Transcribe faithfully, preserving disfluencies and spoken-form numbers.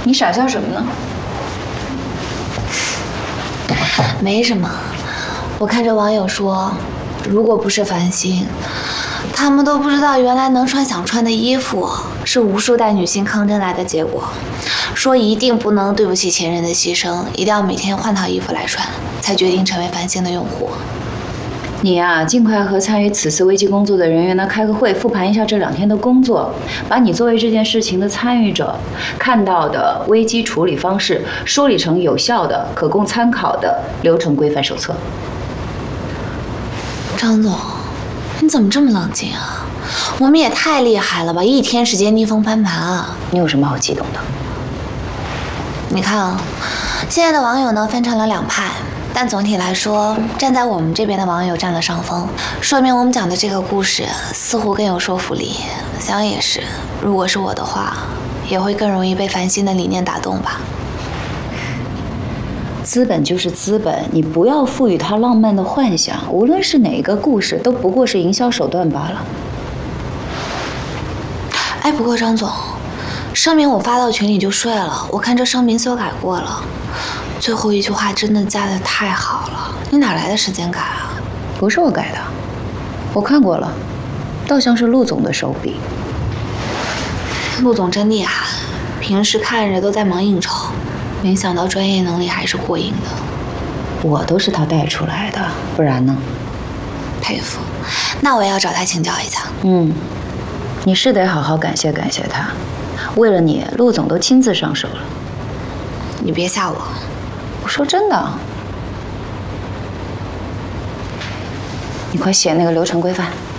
你傻笑什么呢？ 没什么，我看着网友说，如果不是繁星，他们都不知道原来能穿想穿的衣服是无数代女性抗争来的结果。说一定不能对不起前人的牺牲，一定要每天换套衣服来穿，才决定成为繁星的用户。 你呀、啊，尽快和参与此次危机工作的人员呢开个会，复盘一下这两天的工作，把你作为这件事情的参与者看到的危机处理方式梳理成有效的、可供参考的流程规范手册。 张总，你怎么这么冷静啊？我们也太厉害了吧，一天时间逆风翻盘啊！ 你有什么好激动的？ 你看啊，现在的网友呢分成了两派。但总体来说，站在我们这边的网友占了上风，说明我们讲的这个故事似乎更有说服力。想也是，如果是我的话，也会更容易被繁星的理念打动吧。 资本就是资本，你不要赋予它浪漫的幻想。无论是哪个故事，都不过是营销手段罢了。 哎，不过张总，声明我发到群里就睡了，我看这声明修改过了。最后一句话真的加的太好了，你哪来的时间改啊？ 不是我改的，我看过了，倒像是陆总的手笔。 陆总真厉害，平时看着都在忙应酬，没想到专业能力还是过硬的。 我都是他带出来的，不然呢？ 佩服，那我也要找他请教一下。 嗯，你是得好好感谢感谢他，为了你，陆总都亲自上手了。 你别吓我。 我说真的，你快写那个流程规范。